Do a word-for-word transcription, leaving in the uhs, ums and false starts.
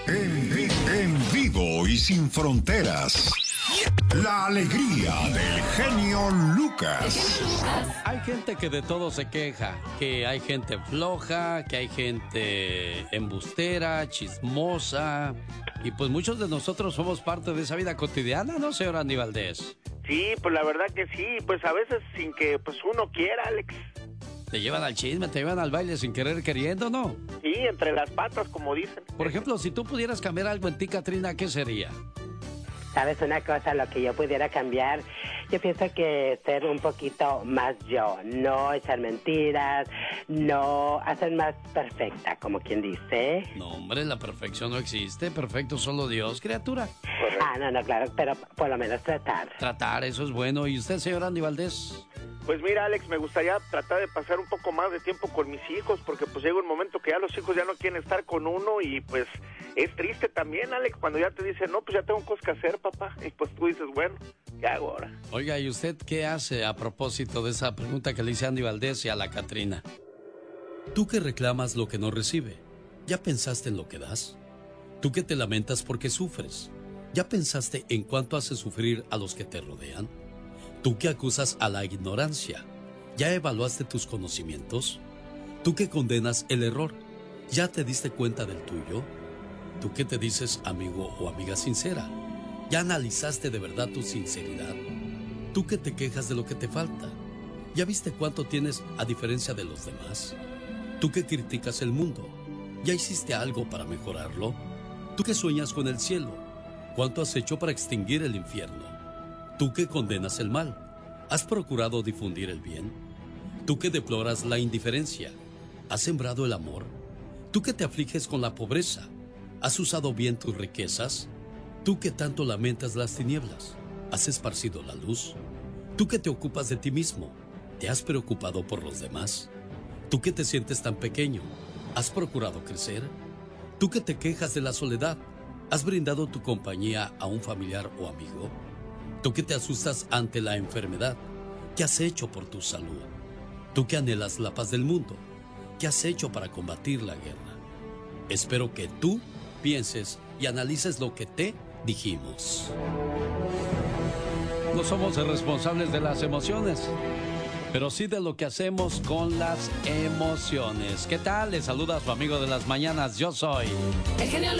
En, vi- en vivo y sin fronteras. La alegría del genio Lucas. Hay gente que de todo se queja, que hay gente floja, que hay gente embustera, chismosa, y pues muchos de nosotros somos parte de esa vida cotidiana, ¿no, señor Andy Valdés? Sí, pues la verdad que sí, pues a veces sin que pues uno quiera, Alex. Te llevan al chisme, te llevan al baile sin querer queriendo, ¿no? Sí, entre las patas, como dicen. Por ejemplo, si tú pudieras cambiar algo en ti, Catrina, ¿qué sería? ¿Sabes una cosa? Lo que yo pudiera cambiar, yo pienso que ser un poquito más yo, no echar mentiras, no hacer más perfecta, como quien dice. No, hombre, la perfección no existe, perfecto solo Dios, criatura. Ah, no, no, claro, pero por lo menos tratar. Tratar, eso es bueno. ¿Y usted, señor Andy Valdés? Pues mira, Alex, me gustaría tratar de pasar un poco más de tiempo con mis hijos, porque pues llega un momento que ya los hijos ya no quieren estar con uno y pues es triste también, Alex, cuando ya te dicen, no, pues ya tengo cosas que hacer, papá, y pues tú dices, bueno, ¿qué hago ahora? Oiga, ¿y usted qué hace a propósito de esa pregunta que le hice a Andy Valdés y a la Catrina? Tú que reclamas lo que no recibe, ¿ya pensaste en lo que das? Tú que te lamentas porque sufres, ¿ya pensaste en cuánto hace sufrir a los que te rodean? Tú que acusas a la ignorancia, ¿ya evaluaste tus conocimientos? Tú que condenas el error, ¿ya te diste cuenta del tuyo? Tú que te dices amigo o amiga sincera, ¿ya analizaste de verdad tu sinceridad? Tú que te quejas de lo que te falta, ¿ya viste cuánto tienes a diferencia de los demás? Tú que criticas el mundo, ¿ya hiciste algo para mejorarlo? Tú que sueñas con el cielo, ¿cuánto has hecho para extinguir el infierno? Tú que condenas el mal, ¿has procurado difundir el bien? Tú que deploras la indiferencia, ¿has sembrado el amor? Tú que te afliges con la pobreza, ¿has usado bien tus riquezas? Tú que tanto lamentas las tinieblas, ¿has esparcido la luz? Tú que te ocupas de ti mismo, ¿te has preocupado por los demás? Tú que te sientes tan pequeño, ¿has procurado crecer? Tú que te quejas de la soledad, ¿has brindado tu compañía a un familiar o amigo? Tú que te asustas ante la enfermedad, ¿qué has hecho por tu salud? Tú que anhelas la paz del mundo, ¿qué has hecho para combatir la guerra? Espero que tú pienses y analices lo que te dijimos. No somos responsables de las emociones, pero sí de lo que hacemos con las emociones. ¿Qué tal? Les saluda a su amigo de las mañanas. Yo soy... El genio